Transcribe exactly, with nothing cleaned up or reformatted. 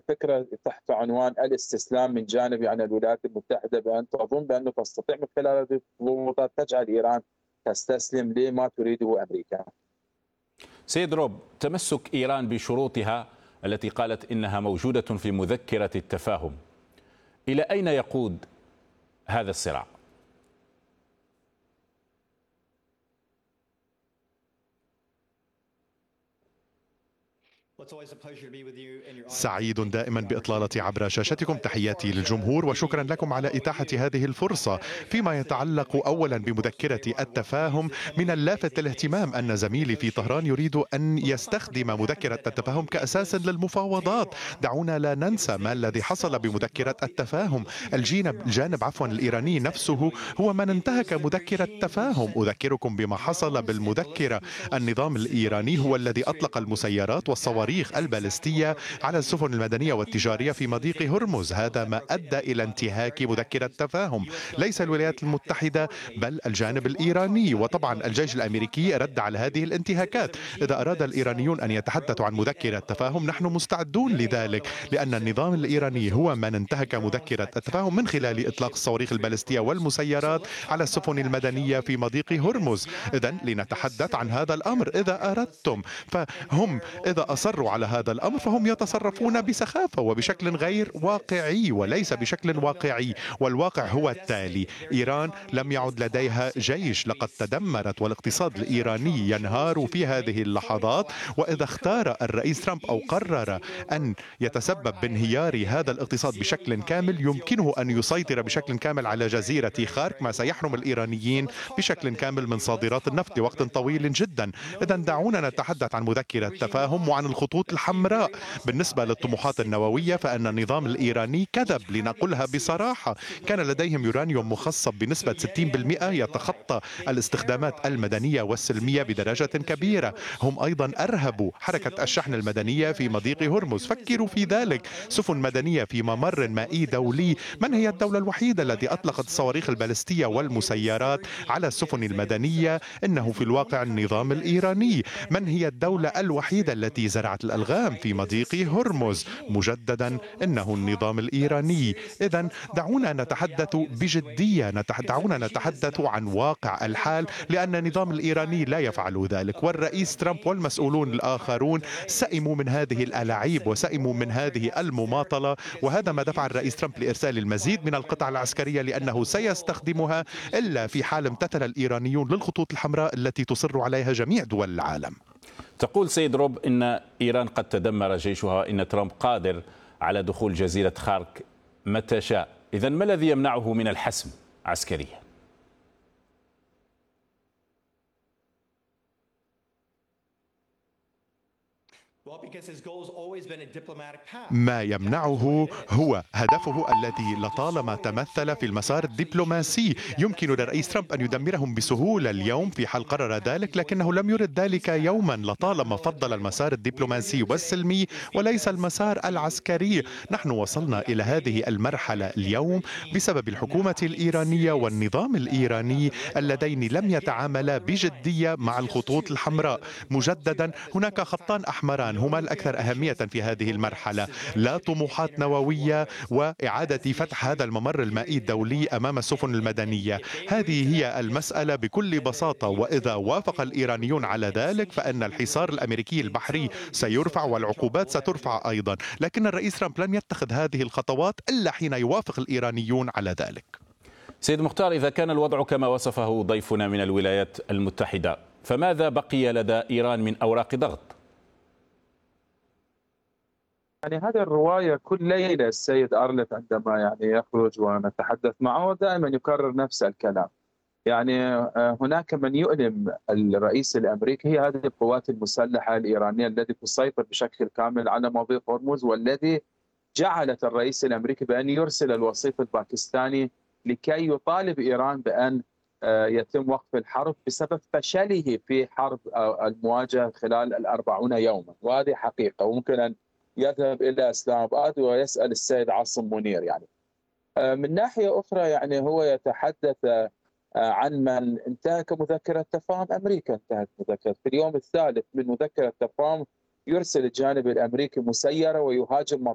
فكرة تحت عنوان الاستسلام من جانب يعني الولايات المتحدة، بأن تظن بأنه تستطيع من خلال هذه الضغوطات تجعل إيران تستسلم لما تريده أمريكا. سيد روب، تمسك إيران بشروطها التي قالت إنها موجودة في مذكرة التفاهم، إلى أين يقود هذا الصراع؟ سعيد دائما بإطلالتي عبر شاشتكم. تحياتي للجمهور وشكرا لكم على إتاحة هذه الفرصة. فيما يتعلق أولا بمذكرة التفاهم، من اللافت للاهتمام أن زميلي في طهران يريد أن يستخدم مذكرة التفاهم كأساس للمفاوضات. دعونا لا ننسى ما الذي حصل بمذكرة التفاهم. الجانب الجانب عفوا الإيراني نفسه هو من انتهك مذكرة التفاهم. أذكركم بما حصل بالمذكرة. النظام الإيراني هو الذي أطلق المسيرات والصواريخ البالستية على السفن المدنية والتجارية في مضيق هرمز. هذا ما أدى إلى انتهاك مذكرة التفاهم، ليس الولايات المتحدة بل الجانب الإيراني. وطبعا الجيش الأمريكي رد على هذه الانتهاكات. إذا أراد الإيرانيون أن يتحدثوا عن مذكرة التفاهم نحن مستعدون لذلك، لأن النظام الإيراني هو من انتهك مذكرة التفاهم من خلال إطلاق الصواريخ البالستية والمسيرات على السفن المدنية في مضيق هرمز. إذا لنتحدث عن هذا الأمر إذا أردتم. فهم إذا أصروا على هذا الأمر فهم يتصرفون بسخافة وبشكل غير واقعي وليس بشكل واقعي. والواقع هو التالي: إيران لم يعد لديها جيش، لقد تدمرت، والاقتصاد الإيراني ينهار في هذه اللحظات. وإذا اختار الرئيس ترامب أو قرر أن يتسبب بانهيار هذا الاقتصاد بشكل كامل، يمكنه أن يسيطر بشكل كامل على جزيرة خارك، ما سيحرم الإيرانيين بشكل كامل من صادرات النفط لوقت طويل جدا. إذا دعونا نتحدث عن مذكرة تفاهم وعن الخطوط الحمراء. بالنسبة للطموحات النووية فإن النظام الإيراني كذب، لنقولها بصراحة. كان لديهم يورانيوم مخصب بنسبة ستين بالمئة يتخطى الاستخدامات المدنية والسلمية بدرجة كبيرة. هم أيضا أرهبوا حركة الشحن المدنية في مضيق هرمز. فكروا في ذلك، سفن مدنية في ممر مائي دولي. من هي الدولة الوحيدة التي أطلقت الصواريخ البالستية والمسيرات على السفن المدنية؟ إنه في الواقع النظام الإيراني. من هي الدولة الوحيدة التي زرعت الألغام في مضيق هرمز؟ مجددا إنه النظام الإيراني. إذن دعونا نتحدث بجدية، دعونا نتحدث عن واقع الحال، لأن النظام الإيراني لا يفعل ذلك. والرئيس ترامب والمسؤولون الآخرون سئموا من هذه الألاعيب وسئموا من هذه المماطلة، وهذا ما دفع الرئيس ترامب لإرسال المزيد من القطع العسكرية، لأنه سيستخدمها إلا في حال امتثل الإيرانيون للخطوط الحمراء التي تصر عليها جميع دول العالم. تقول سيد روب إن إيران قد تدمر جيشها، إن ترامب قادر على دخول جزيرة خارك متى شاء. إذن ما الذي يمنعه من الحسم عسكريا؟ ما يمنعه هو هدفه الذي لطالما تمثل في المسار الدبلوماسي. يمكن للرئيس ترامب أن يدمرهم بسهولة اليوم في حال قرر ذلك، لكنه لم يرد ذلك يوما. لطالما فضل المسار الدبلوماسي والسلمي وليس المسار العسكري. نحن وصلنا إلى هذه المرحلة اليوم بسبب الحكومة الإيرانية والنظام الإيراني اللذين لم يتعاملا بجدية مع الخطوط الحمراء. مجددا هناك خطان أحمران هما الأكثر أهمية في هذه المرحلة: لا طموحات نووية وإعادة فتح هذا الممر المائي الدولي أمام السفن المدنية. هذه هي المسألة بكل بساطة. وإذا وافق الإيرانيون على ذلك فإن الحصار الأمريكي البحري سيرفع والعقوبات سترفع أيضا. لكن الرئيس ترامب لن يتخذ هذه الخطوات إلا حين يوافق الإيرانيون على ذلك. سيد مختار، إذا كان الوضع كما وصفه ضيفنا من الولايات المتحدة، فماذا بقي لدى إيران من أوراق ضغط؟ يعني هذه الرواية كل ليلة السيد أرلت عندما يعني يخرج ونتحدث معه دائما يكرر نفس الكلام. يعني هناك من يؤلم الرئيس الأمريكي هي هذه القوات المسلحة الإيرانية التي تسيطر بشكل كامل على مضيق هرمز، والذي جعلت الرئيس الأمريكي بأن يرسل الوسيط الباكستاني لكي يطالب إيران بأن يتم وقف الحرب بسبب فشله في حرب المواجهة خلال الأربعون يوما. وهذه حقيقة، وممكن أن يذهب إلى إسلام آباد ويسأل السيد عاصم منير. يعني من ناحية أخرى يعني هو يتحدث عن من انتهك مذكرة تفاهم. أمريكا انتهت مذكرة في اليوم الثالث من مذكرة تفاهم. يرسل الجانب الأمريكي مسيرة ويهاجم